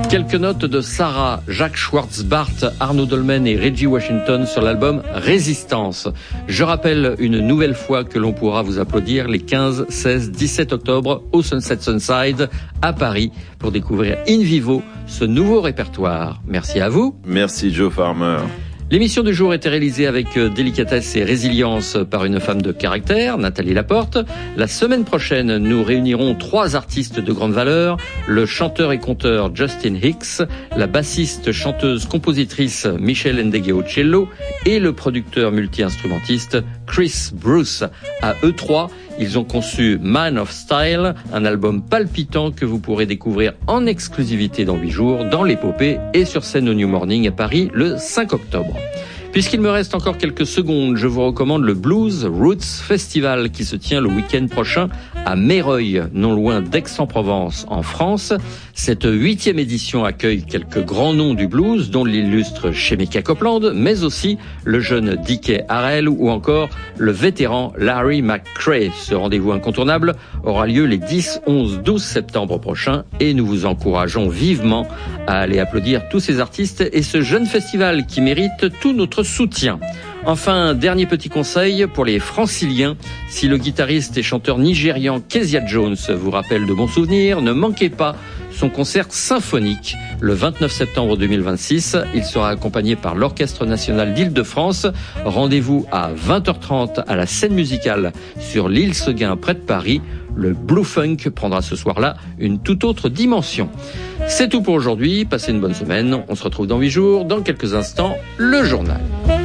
Quelques notes de Sarah, Jacques Schwartzbart, Arnaud Dolmen et Reggie Washington sur l'album Résistance. Je rappelle une nouvelle fois que l'on pourra vous applaudir les 15, 16, 17 octobre au Sunset Sunside à Paris pour découvrir in vivo ce nouveau répertoire. Merci à vous. Merci Joe Farmer. L'émission du jour était réalisée avec délicatesse et résilience par une femme de caractère, Nathalie Laporte. La semaine prochaine, nous réunirons 3 artistes de grande valeur, le chanteur et conteur Justin Hicks, la bassiste, chanteuse, compositrice Michelle Ndegue au cello et le producteur multi-instrumentiste Chris Bruce. À eux 3, ils ont conçu Man of Style, un album palpitant que vous pourrez découvrir en exclusivité dans 8 jours, dans l'Épopée et sur scène au New Morning à Paris le 5 octobre. Puisqu'il me reste encore quelques secondes, je vous recommande le Blues Roots Festival qui se tient le week-end prochain à Meyreuil, non loin d'Aix-en-Provence, en France. Cette 8e édition accueille quelques grands noms du blues, dont l'illustre Shemekia Copeland, mais aussi le jeune Dickie Harrell ou encore le vétéran Larry McCray. Ce rendez-vous incontournable aura lieu les 10, 11, 12 septembre prochains et nous vous encourageons vivement à aller applaudir tous ces artistes et ce jeune festival qui mérite tout notre soutien. Enfin, dernier petit conseil pour les franciliens. Si le guitariste et chanteur nigérian Kezia Jones vous rappelle de bons souvenirs, ne manquez pas son concert symphonique le 29 septembre 2026. Il sera accompagné par l'Orchestre national d'Île-de-France. Rendez-vous à 20h30 à la scène musicale sur l'île Seguin près de Paris. Le Blue Funk prendra ce soir-là une toute autre dimension. C'est tout pour aujourd'hui. Passez une bonne semaine. On se retrouve dans 8 jours. Dans quelques instants, le journal.